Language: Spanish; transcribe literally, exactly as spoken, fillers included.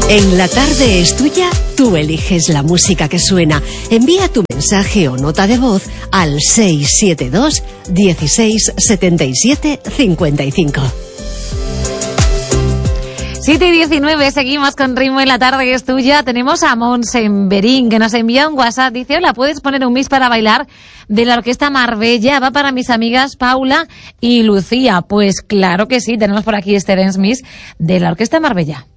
En La Tarde es Tuya, tú eliges la música que suena. Envía tu mensaje o nota de voz al seis siete dos, dieciséis, setenta y siete, cincuenta y cinco. siete y diecinueve, seguimos con Ritmo en La Tarde es Tuya. Tenemos a Monsenberín, que nos envía un WhatsApp. Dice, hola, ¿puedes poner un Miss para bailar de la Orquesta Marbella? Va para mis amigas Paula y Lucía. Pues claro que sí, tenemos por aquí este Dance Miss de la Orquesta Marbella.